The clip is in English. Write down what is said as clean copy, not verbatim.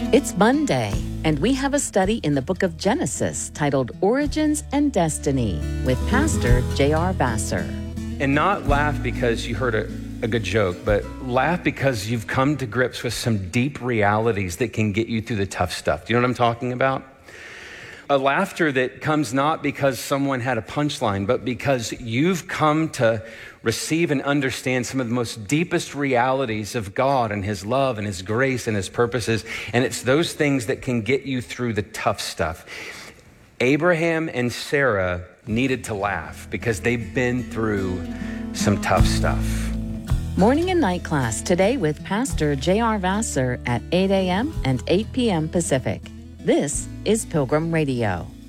It's Monday, and we have a study in the book of Genesis titled Origins and Destiny with Pastor J.R. Vassar. And not laugh because you heard a good joke, but laugh because you've come to grips with some deep realities that can get you through the tough stuff. Do you know what I'm talking about? A laughter that comes not because someone had a punchline, but because you've come to receive and understand some of the most deepest realities of God and His love and His grace and His purposes. And it's those things that can get you through the tough stuff. Abraham and Sarah needed to laugh because they've been through some tough stuff. Morning and night class today with Pastor J.R. Vassar at 8 a.m. and 8 p.m. Pacific. This is Pilgrim Radio.